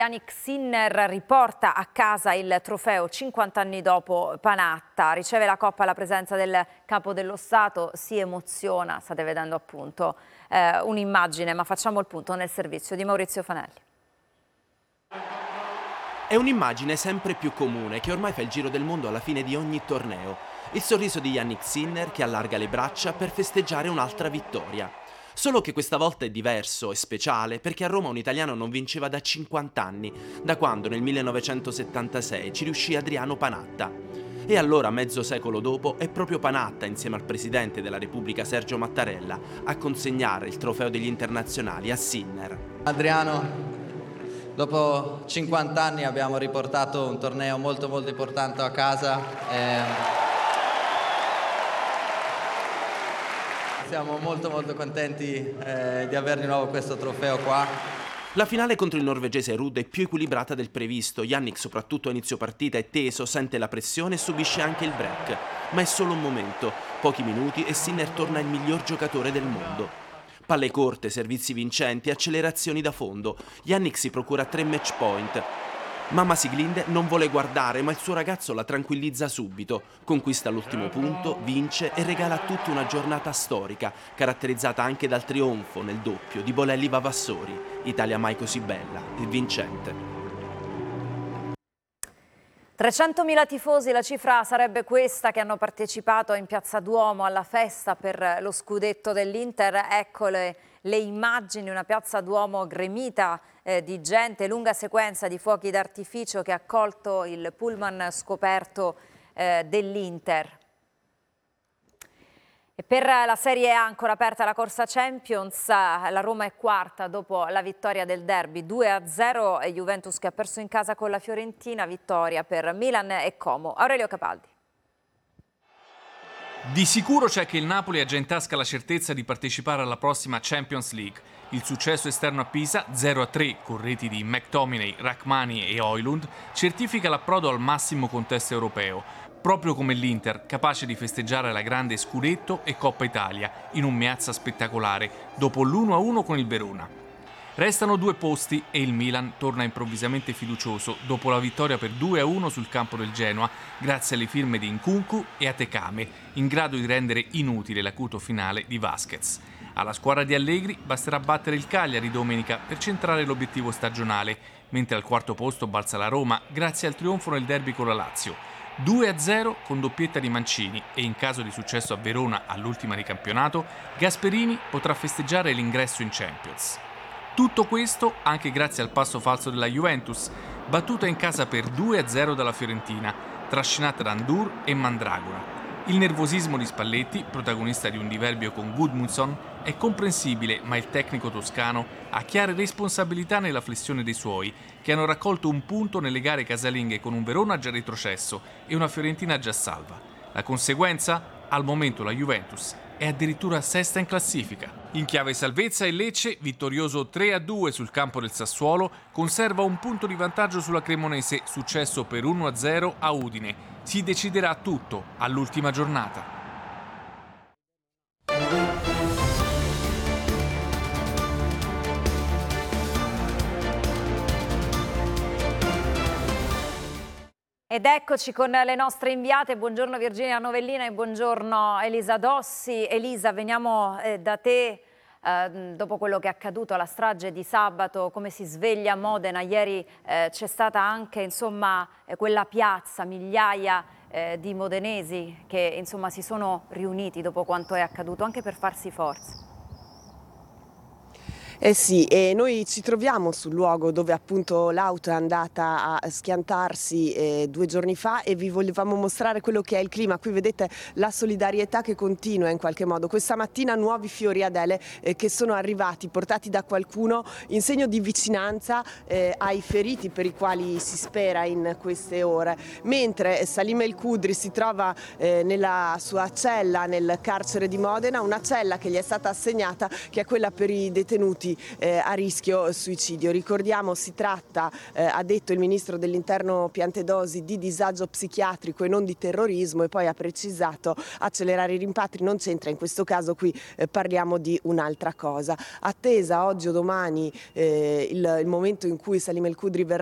Jannik Sinner riporta a casa il trofeo 50 anni dopo Panatta, riceve la coppa alla presenza del capo dello Stato, si emoziona, state vedendo appunto un'immagine, ma facciamo il punto nel servizio di Maurizio Fanelli. È un'immagine sempre più comune che ormai fa il giro del mondo alla fine di ogni torneo. Il sorriso di Jannik Sinner che allarga le braccia per festeggiare un'altra vittoria. Solo che questa volta è diverso e speciale perché a Roma un italiano non vinceva da 50 anni, da quando nel 1976 ci riuscì Adriano Panatta. E allora, mezzo secolo dopo, è proprio Panatta, insieme al presidente della Repubblica Sergio Mattarella, a consegnare il trofeo degli internazionali a Sinner. Adriano, dopo 50 anni abbiamo riportato un torneo molto importante a casa. Siamo molto contenti di avere di nuovo questo trofeo qua. La finale contro il norvegese Ruud è più equilibrata del previsto. Jannik, soprattutto a inizio partita, è teso, sente la pressione e subisce anche il break. Ma è solo un momento, pochi minuti e Sinner torna il miglior giocatore del mondo. Palle corte, servizi vincenti, accelerazioni da fondo. Jannik si procura 3 match point. Mamma Sieglinde non vuole guardare, ma il suo ragazzo la tranquillizza subito. Conquista l'ultimo punto, vince e regala a tutti una giornata storica, caratterizzata anche dal trionfo nel doppio di Bolelli Vavassori. Italia mai così bella e vincente. 300.000 tifosi, la cifra sarebbe questa, che hanno partecipato in Piazza Duomo alla festa per lo scudetto dell'Inter. Eccole le immagini, una Piazza Duomo gremita di gente, lunga sequenza di fuochi d'artificio che ha accolto il pullman scoperto dell'Inter. E per la Serie A ancora aperta la corsa Champions, la Roma è quarta dopo la vittoria del derby 2-0 e Juventus che ha perso in casa con la Fiorentina, vittoria per Milan e Como. Aurelio Capaldi. Di sicuro c'è che il Napoli ha già in tasca la certezza di partecipare alla prossima Champions League. Il successo esterno a Pisa, 0-3 con reti di McTominay, Rachmani e Højlund, certifica l'approdo al massimo contesto europeo, proprio come l'Inter, capace di festeggiare la grande scudetto e Coppa Italia in un Meazza spettacolare, dopo l'1-1 con il Verona. Restano 2 posti e il Milan torna improvvisamente fiducioso dopo la vittoria per 2-1 sul campo del Genoa, grazie alle firme di Nkunku e Atekame, in grado di rendere inutile l'acuto finale di Vasquez. Alla squadra di Allegri basterà battere il Cagliari domenica per centrare l'obiettivo stagionale, mentre al quarto posto balza la Roma grazie al trionfo nel derby con la Lazio. 2-0 con doppietta di Mancini e in caso di successo a Verona all'ultima di campionato, Gasperini potrà festeggiare l'ingresso in Champions. Tutto questo anche grazie al passo falso della Juventus, battuta in casa per 2-0 dalla Fiorentina, trascinata da Ndur e Mandragora. Il nervosismo di Spalletti, protagonista di un diverbio con Gudmundsson, è comprensibile, ma il tecnico toscano ha chiare responsabilità nella flessione dei suoi, che hanno raccolto un punto nelle gare casalinghe con un Verona già retrocesso e una Fiorentina già salva. La conseguenza? Al momento la Juventus è addirittura sesta in classifica. In chiave salvezza il Lecce, vittorioso 3-2 sul campo del Sassuolo, conserva un punto di vantaggio sulla Cremonese, successo per 1-0 a Udine. Si deciderà tutto all'ultima giornata. Ed eccoci con le nostre inviate, buongiorno Virginia Novellina e buongiorno Elisa Dossi. Elisa, veniamo da te dopo quello che è accaduto alla strage di sabato, come si sveglia a Modena. Ieri c'è stata anche quella piazza, migliaia di modenesi che si sono riuniti dopo quanto è accaduto, anche per farsi forza. Eh sì, e noi ci troviamo sul luogo dove appunto l'auto è andata a schiantarsi 2 giorni fa e vi volevamo mostrare quello che è il clima. Qui vedete la solidarietà che continua in qualche modo. Questa mattina nuovi fiori, Adele, che sono arrivati, portati da qualcuno in segno di vicinanza ai feriti per i quali si spera in queste ore. Mentre Salim El Kudri si trova nella sua cella nel carcere di Modena, una cella che gli è stata assegnata, che è quella per i detenuti quindi a rischio suicidio. Ricordiamo, si tratta, ha detto il ministro dell'Interno Piantedosi, di disagio psichiatrico e non di terrorismo, e poi ha precisato: accelerare i rimpatri non c'entra in questo caso, qui parliamo di un'altra cosa. Attesa oggi o domani il momento in cui Salim El Khudri verrà